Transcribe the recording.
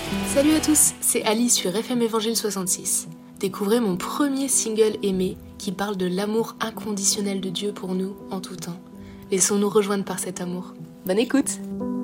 Salut à tous, c'est Ali sur FM Évangile 66. Découvrez mon premier single aimé qui parle de l'amour inconditionnel de Dieu pour nous en tout temps. Laissons-nous rejoindre par cet amour. Bonne écoute!